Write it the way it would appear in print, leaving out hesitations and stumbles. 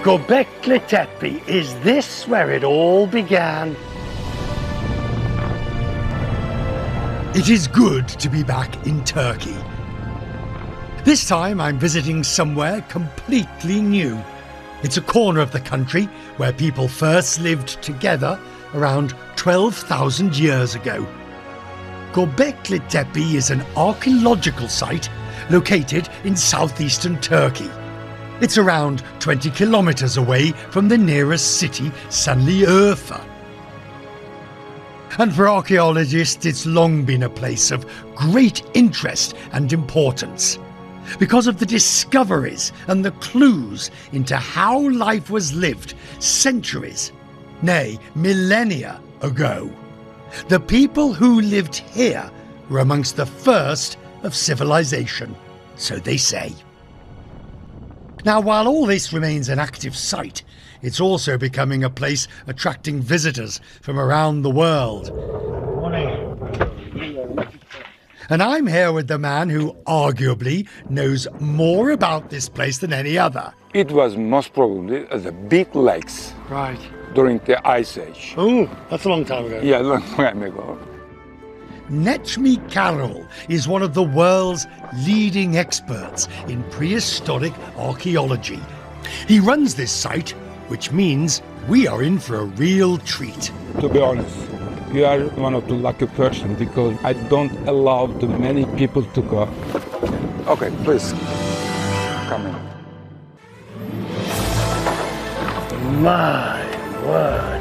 Göbekli Tepe, is this where it all began? It is good to be back in Turkey. This time I'm visiting somewhere completely new. It's a corner of the country where people first lived together around 12,000 years ago. Göbekli Tepe is an archaeological site located in southeastern Turkey. It's around 20 kilometers away from the nearest city, Şanlıurfa. And for archaeologists, it's long been a place of great interest and importance, because of the discoveries and the clues into how life was lived centuries, nay, millennia ago. The people who lived here were amongst the first of civilization, so they say. Now, while all this remains an active site, it's also becoming a place attracting visitors from around the world. And I'm here with the man who arguably knows more about this place than any other. It was most probably the big lakes. Right. During the Ice Age. Oh, that's a long time ago. Yeah, a long time ago. Necmi Karol is one of the world's leading experts in prehistoric archaeology. He runs this site, which means we are in for a real treat. To be honest, you are one of the lucky persons because I don't allow too many people to go. Okay, please, come in. My word.